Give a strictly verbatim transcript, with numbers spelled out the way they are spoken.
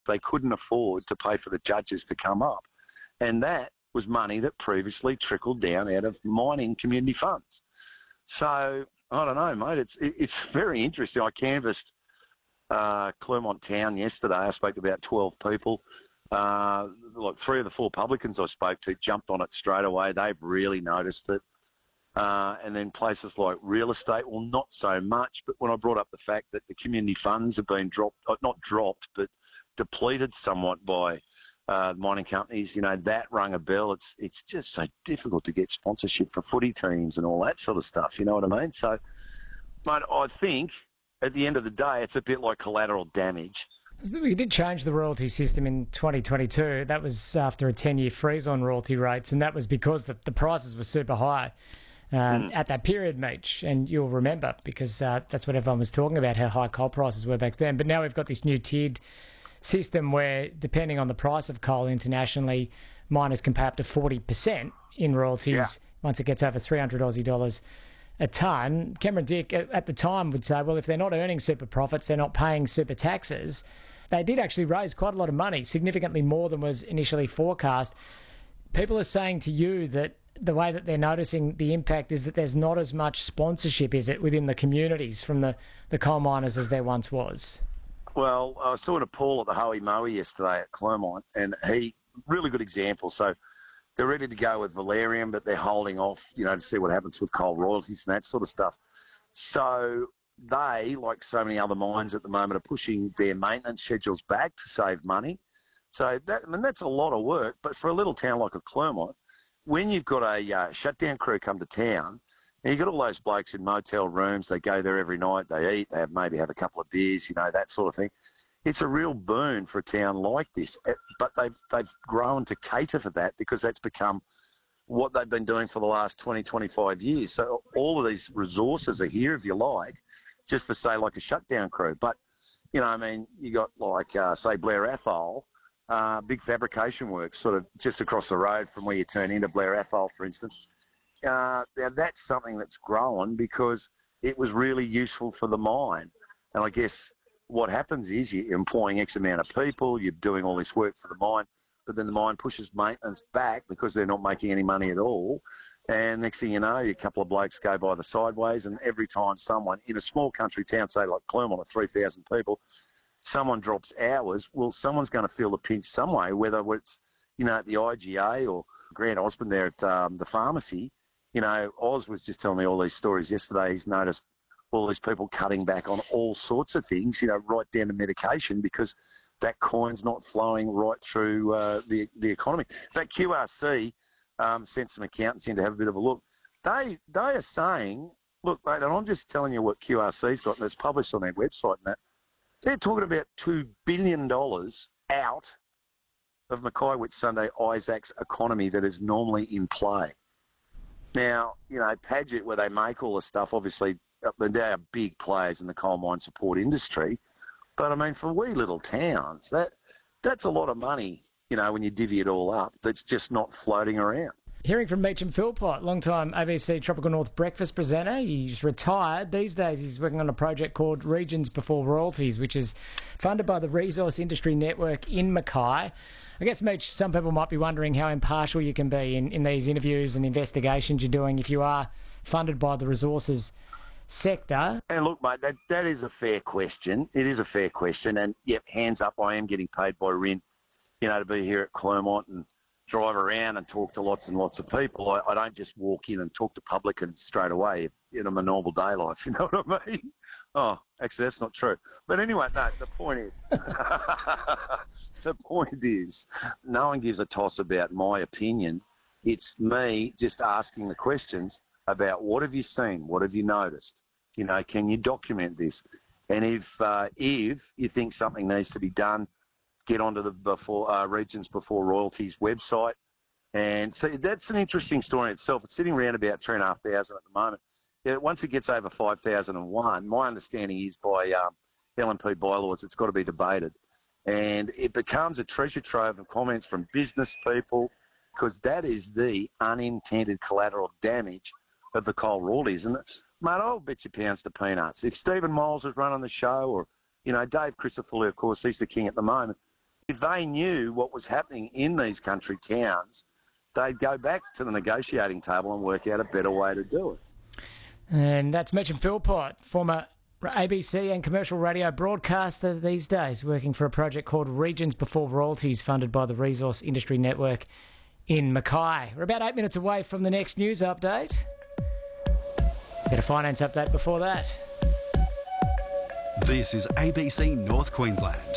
They couldn't afford to pay for the judges to come up. And that was money that previously trickled down out of mining community funds. So, I don't know, mate. It's it's very interesting. I canvassed uh, Clermont Town yesterday. I spoke to about twelve people. Uh, like three of the four publicans I spoke to jumped on it straight away. They've really noticed it. Uh, and then places like real estate, well, not so much. But when I brought up the fact that the community funds have been dropped, not dropped, but depleted somewhat by uh, mining companies, you know, that rung a bell. It's it's just so difficult to get sponsorship for footy teams and all that sort of stuff, you know what I mean? So, mate, I think at the end of the day, it's a bit like collateral damage. We did change the royalty system in twenty twenty-two. That was after a ten-year freeze on royalty rates, and that was because the, the prices were super high um, mm. at that period, Meech. And you'll remember, because uh, that's what everyone was talking about, how high coal prices were back then. But now we've got this new tiered system where, depending on the price of coal internationally, miners can pay up to forty percent in royalties yeah. once it gets over three hundred Aussie dollars a tonne. Cameron Dick at the time would say, well, if they're not earning super profits, they're not paying super taxes. They did actually raise quite a lot of money, significantly more than was initially forecast. People are saying to you that the way that they're noticing the impact is that there's not as much sponsorship, is it, within the communities from the, the coal miners as there once was? Well, I was talking to Paul at the Hoey Moe yesterday at Clermont, and he, really good example. So they're ready to go with Valerian, but they're holding off, you know, to see what happens with coal royalties and that sort of stuff. So they, like so many other mines at the moment, are pushing their maintenance schedules back to save money. So that, I mean, that's a lot of work. But for a little town like a Clermont, when you've got a uh, shutdown crew come to town, and you've got all those blokes in motel rooms, they go there every night, they eat, they have maybe have a couple of beers, you know, that sort of thing. It's a real boon for a town like this. But they've they've grown to cater for that because that's become what they've been doing for the last twenty, twenty-five years. So all of these resources are here, if you like, just for, say, like a shutdown crew. But, you know, I mean, you got like, uh, say, Blair Athol, uh, big fabrication works sort of just across the road from where you turn into Blair Athol, for instance. Uh, that's something that's grown because it was really useful for the mine. And I guess what happens is you're employing X amount of people, you're doing all this work for the mine, but then the mine pushes maintenance back because they're not making any money at all. And next thing you know, a couple of blokes go by the sideways, and every time someone in a small country town, say like Clermont of three thousand people, someone drops hours, well, someone's going to feel the pinch some way, whether it's, you know, at the I G A or Grant Osborne there at um, the pharmacy. You know, Oz was just telling me all these stories yesterday. He's noticed all these people cutting back on all sorts of things, you know, right down to medication because that coin's not flowing right through uh, the the economy. In fact, Q R C um, sent some accountants in to have a bit of a look. They they are saying, look, mate, and I'm just telling you what Q R C's got, and it's published on their website and that. They're talking about two billion dollars out of Mackay Whitsunday Isaac's economy that is normally in play. Now, you know, Paget, where they make all the stuff, obviously, they are big players in the coal mine support industry. But, I mean, for wee little towns, that that's a lot of money, you know, when you divvy it all up, that's just not floating around. Hearing from Meacham Philpott, long-time A B C Tropical North breakfast presenter. He's retired. These days he's working on a project called Regions Before Royalties, which is funded by the Resource Industry Network in Mackay. I guess, Meech, some people might be wondering how impartial you can be in, in these interviews and investigations you're doing if you are funded by the resources sector. And look, mate, that, that is a fair question. It is a fair question. And, yep, hands up, I am getting paid by R I N, you know, to be here at Clermont and drive around and talk to lots and lots of people. I, I don't just walk in and talk to publicans straight away in my normal day life, you know what I mean? Oh, actually, that's not true. But anyway, no, the point is, the point is, no one gives a toss about my opinion. It's me just asking the questions about what have you seen, what have you noticed? You know, can you document this? And if uh, if you think something needs to be done, get onto the before uh, Regions Before Royalties website. And so that's an interesting story in itself. It's sitting around about three and a half thousand at the moment. Yeah, once it gets over five thousand and one, my understanding is by um, L M P bylaws, it's got to be debated. And it becomes a treasure trove of comments from business people, because that is the unintended collateral damage of the coal royalties. And, mate, I'll bet you pounds to peanuts. If Stephen Miles was running the show, or, you know, Dave Crisafulli, of course, he's the king at the moment, if they knew what was happening in these country towns, they'd go back to the negotiating table and work out a better way to do it. And that's Mitcham Philpott, former A B C and commercial radio broadcaster these days, working for a project called Regions Before Royalties, funded by the Resource Industry Network in Mackay. We're about eight minutes away from the next news update. Get a finance update before that. This is A B C North Queensland.